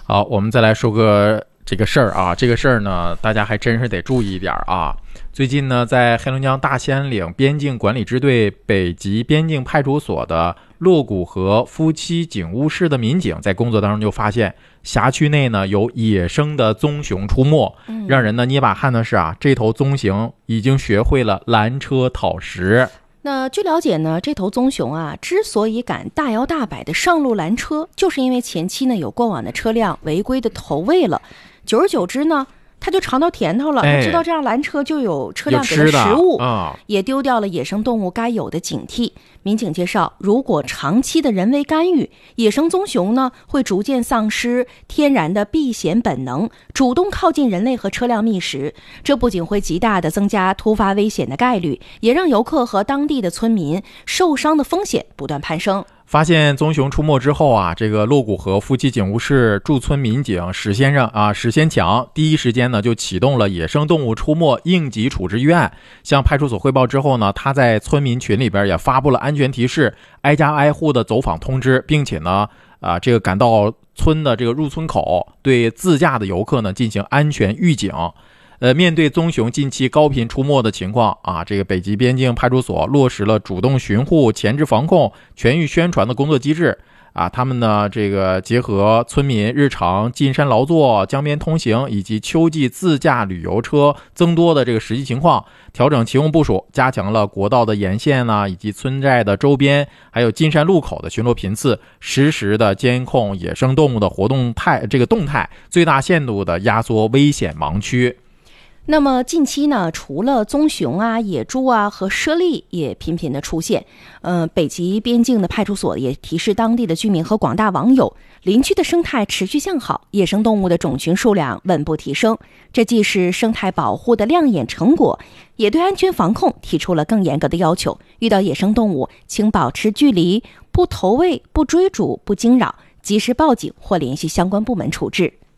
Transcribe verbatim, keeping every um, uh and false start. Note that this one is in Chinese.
好，我们再来说个这个事儿啊，这个事儿呢，大家还真是得注意一点啊。最近呢，在黑龙江大兴安岭边境管理支队北极边境派出所的洛谷河夫妻警务室的民警在工作当中就发现，辖区内呢有野生的棕熊出没。让人呢捏把汗的是啊，这头棕熊已经学会了拦车讨食。 那据了解呢，这头棕熊啊，之所以敢大摇大摆的上路拦车，就是因为前期呢有过往的车辆违规的投喂了，久而久之呢，他就尝到甜头了，他知道这样拦车就有车辆给的食物， 啊、 也丢掉了野生动物该有的警惕。民警介绍，如果长期的人为干预，野生棕熊呢会逐渐丧失天然的避险本能，主动靠近人类和车辆觅食。这不仅会极大的增加突发危险的概率，也让游客和当地的村民受伤的风险不断攀升。 发现棕熊出没之后啊，这个洛谷河夫妻警务室驻村民警史先生啊史先强第一时间呢就启动了野生动物出没应急处置预案。向派出所汇报之后呢，他在村民群里边也发布了安全提示，挨家挨户的走访通知，并且呢啊这个赶到村的这个入村口，对自驾的游客呢进行安全预警。呃，面对棕熊近期高频出没的情况啊，这个北极边境派出所落实了主动巡护、前置防控、全域宣传的工作机制啊。他们呢，这个结合村民日常进山劳作、江边通行以及秋季自驾旅游车增多的这个实际情况，调整勤务部署，加强了国道的沿线呢、啊，以及村寨的周边，还有进山路口的巡逻频次，实时的监控野生动物的活动态这个动态，最大限度的压缩危险盲区。 那么近期呢，除了棕熊啊、野猪啊和猞猁也频频的出现，呃，北极边境的派出所也提示当地的居民和广大网友，林区的生态持续向好，野生动物的种群数量稳步提升。这既是生态保护的亮眼成果，也对安全防控提出了更严格的要求。遇到野生动物，请保持距离，不投喂、不追逐、不惊扰，及时报警或联系相关部门处置。